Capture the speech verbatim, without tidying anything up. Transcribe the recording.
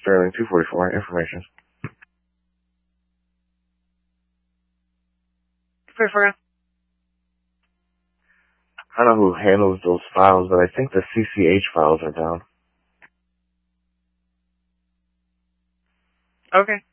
Sterling two forty-four, information. forty-four. I don't know who handles those files, but I think the C C H files are down. Okay.